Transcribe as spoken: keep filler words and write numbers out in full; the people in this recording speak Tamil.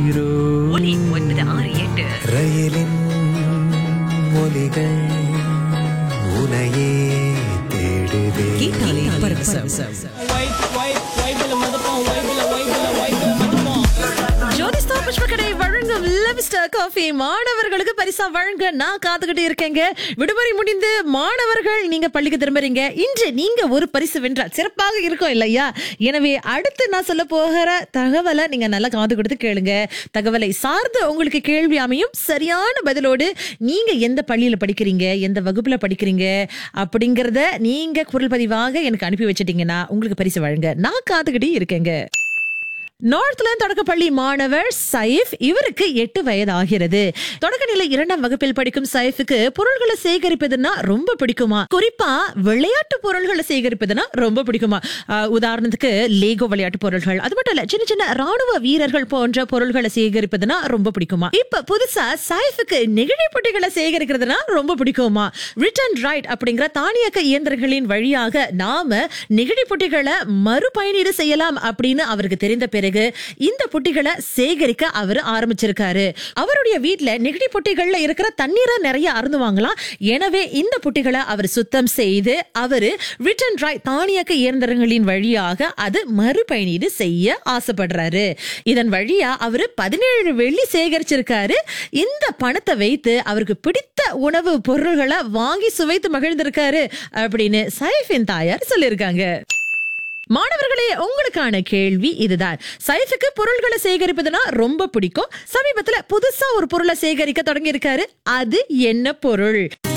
உயிரோ ஒலி ஒன்பது ஆறு எட்டு ரயிலின் ஒலிகள் உனையே தேடுதே. கேட்டாலே பரவசம். ஜோதிஸ்தா புஷ்பக்கடை வழங்கும் லெவிஸ்டர் காஃபி மாணவர்களுக்கு பரிசா வழங்க நான் காத்துக்கிட்டு இருக்கேங்க. விடுமுறை முடிந்து மாணவர்கள் நீங்க பள்ளிக்கு திரும்புறீங்க. இன்று நீங்க ஒரு பரிசு வென்றால் சிறப்பாக இருக்கும் இல்லையா? எனவே அடுத்து நான் சொல்ல போகிற தகவலை நீங்க நல்லா காது கொடுத்து கேளுங்க. தகவலை சார்ந்து உங்களுக்கு கேள்வி அமையும். சரியான பதிலோடு நீங்க எந்த பள்ளியில படிக்கிறீங்க, எந்த வகுப்புல படிக்கிறீங்க அப்படிங்கறத நீங்க குரல் பதிவாக எனக்கு அனுப்பி வச்சிட்டீங்கன்னா உங்களுக்கு பரிசு வழங்க நான் காத்துக்கிட்டே இருக்கேங்க. நார்த்லேண்ட் தொடக்கப்பள்ளி மாணவர் சைஃப், இவருக்கு எட்டு வயது ஆகிறது. தொடக்கநிலை இரண்டாம் வகுப்பில் படிக்கும் சைஃபுக்கு பொருள்களை சேகரிப்பதுன்னா ரொம்ப பிடிக்குமா. குறிப்பா விளையாட்டு பொருள்களை சேகரிப்பதுன்னா ரொம்ப பிடிக்குமா. ஆஹ் உதாரணத்துக்கு லேகோ விளையாட்டு பொருள்கள், அது மட்டும் இல்ல சின்ன சின்ன ராணுவ வீரர்கள் போன்ற பொருள்களை சேகரிப்பதுன்னா ரொம்ப பிடிக்குமா. இப்ப புதுசா சைஃபுக்கு நெகிழி பொட்டிகளை சேகரிக்கிறதுனா ரொம்ப பிடிக்குமா. ரிட்டர்ன் ரைட் அப்படிங்கிற தானியக்க இயந்திரங்களின் வழியாக நாம நெகிழி பொட்டிகளை மறுபயனீடு செய்யலாம் அப்படின்னு அவருக்கு தெரிந்த பிறகு இந்த பொட்டிகளை சேகரிக்க அவர் ஆரம்பிச்சிருக்காரு. அவருடைய வீட்டுல நெகிழி பொட்டிகள்ல இருக்கிற தண்ணீரை நிறைய அருந்துவாங்களாம். எனவே இந்த பொட்டிகளை அவர் சுத்தம் செய்து அவரு ரிட்டர்ன் ரைட் தானியக்க இயந்திரங்களின் வழியாக அது மறுபயனீடு செய்ய ஆசைப்படுறாரு. இதன் வழியா அவரு பதினேழு வெள்ளி சேகரிச்சிருக்காரு. இந்த பணத்தை வைத்து அவருக்கு பிடித்த உணவு பொருள்களை வாங்கி சுவைத்து மகிழ்ந்திருக்காரு அப்படின்னு சைஃபின் தாயார் சொல்லியிருக்காங்க. மாணவர்களே, உங்களுக்கான கேள்வி இதுதான். சைஃபுக்கு பொருள்களை சேகரிப்பதுனா ரொம்ப பிடிக்கும். சமீபத்துல புதுசா ஒரு பொருளை சேகரிக்க தொடங்கி இருக்காரு. அது என்ன பொருள்?